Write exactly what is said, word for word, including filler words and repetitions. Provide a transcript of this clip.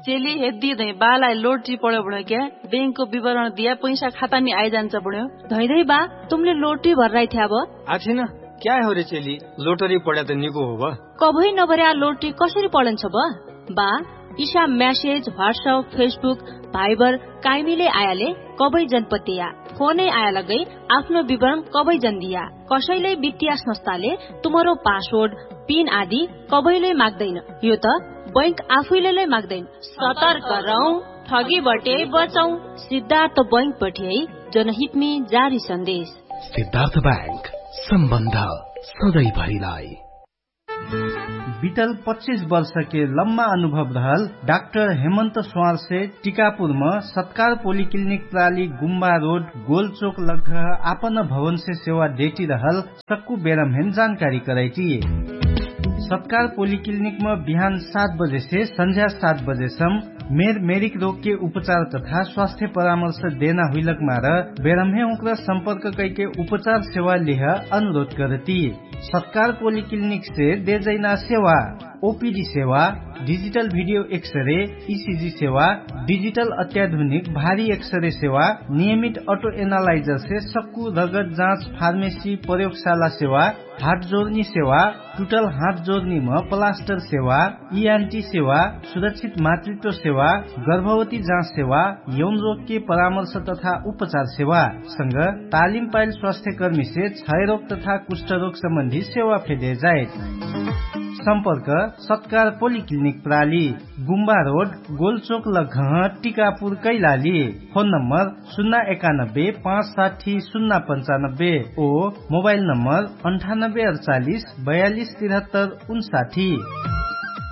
चेली हेद्दी धै बालाई लोटरी पड्यो बुढो क्या बैंकको विवरण दिया पैसा खाता में आई जान्छ बुढो धै धै बा तुमले लोटरी भर्राइ थ्या अब आछिन क्या हो रे चेली लोटरी पड्या त निको हो बा कबै नभर्या लोटरी कसरी पढन्छ बा बा Isha message WhatsApp Facebook Viber काइमीले आयाले कबै जनपतिया फोनै आया लगै आफ्नो विवरण कबै जन दिया कसैले वित्तीय संस्थाले तुम्हारो पासवर्ड पिन आदि कबैले माग्दैन यो त बैंक आफैले माग्दैन सतर्क रहौ ठगीबटे बचौ सिद्धार्थ बैंक पठिए जनहित में जारी संदेश सिद्धार्थ बैंक सम्बन्ध सधैँभरिलाई बीतल पच्चीस वर्ष के लम्बा अनुभव रहल डाक्टर हेमंत स्वार से टीकापुर में सत्कार पोलिक्लिनिक प्राली गुम्बा रोड गोलचोक लगह आपन भवन से सेवा देती रहल सक्कू बेरमहेन जानकारी कराई सत्कार पोलिक्लिनिक में बिहान सात बजे से संध्या सात बजे सम मेर मेरिक रोग के उपचार तथा स्वास्थ्य परामर्श देना हुइलक मार बेरमहे उकरा संपर्क करके उपचार सेवा लिह अनुरोध करती सत्कार पोलिक्लिनिक से दे जैना सेवा ओपीडी सेवा डिजिटल वीडियो एक्सरे ईसीजी सेवा डिजिटल अत्याधुनिक भारी एक्सरे सेवा नियमित ऑटो एनालाइजर से सक्कू रगत जांच फार्मेसी प्रयोगशाला सेवा हाथ जोड़नी सेवा टूटल हाथ जोड़नी में प्लास्टर सेवा ईएनटी सेवा सुरक्षित मातृत्व सेवा गर्भवती जांच सेवा यौन रोग के परामर्श तथा उपचार सेवा संग तालिम पाइल स्वास्थ्य कर्मी से क्षय रोग तथा कुष्ठ रोग संबंधी सेवा फेदे जाए संपर्क सत्कार पोलिक्लिनिक प्राली गुम्बा road गोलचोक लगह Tikapur Kailali phone number शून्य एकानब्बे पाँच साठी शून्य पंचानब्बे ओ मोबाइल नंबर अंठानब्बे अड़चालीस बयालीस तिहत्तर उनसाठी।